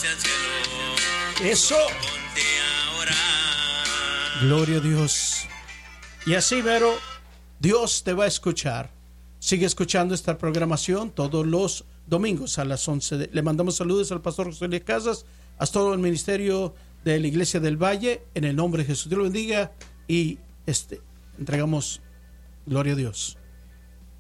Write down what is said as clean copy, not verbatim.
hacia el cielo. Eso. Ponte a orar. Gloria a Dios. Y así, Vero, Dios te va a escuchar. Sigue escuchando esta programación todos los domingos a las 11. Le mandamos saludos al pastor José Luis Casas, a todo el ministerio de la Iglesia del Valle, en el nombre de Jesús. Dios lo bendiga y entregamos gloria a Dios.